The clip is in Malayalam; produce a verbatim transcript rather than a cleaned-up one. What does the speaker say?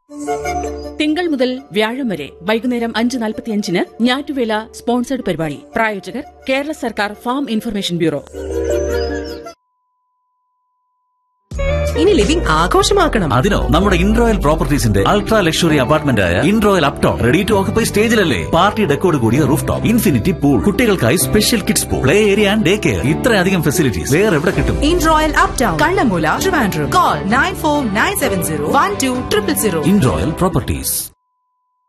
തിങ്കൾ മുതൽ വ്യാഴം വരെ വൈകുന്നേരം അഞ്ച് നാൽപ്പത്തിയഞ്ചിന് ഞാറ്റുവേല സ്പോൺസർഡ് പരിപാടി. പ്രായോജകർ കേരള സർക്കാർ ഫാം ഇൻഫർമേഷൻ ബ്യൂറോ. ഇനി ലിവിംഗ് ആഘോഷമാക്കണം. അതിനോ നമ്മുടെ ഇൻറോയൽ പ്രോപ്പർട്ടീസിന്റെ അൾട്രാ ലക്ഷറി അപ്പാർട്ട്മെന്റ് ആയ ഇൻറോയൽ Upton ready to occupy സ്റ്റേജിലല്ലേ. Party ഡെക്കോട് കൂടിയ റൂഫ് ടോപ്പ്, ഇൻഫിനിറ്റി പൂൾ, കുട്ടികൾക്കായി special kids pool, play area and day care. ഇത്രയധികം ഫെസിലിറ്റീസ് വേറെ എവിടെ കിട്ടും? ഇൻറോയൽ uptown, Kallamoola, Trivandrum. Call nine four nine seven zero one two triple zero. ഇൻറോയൽ properties.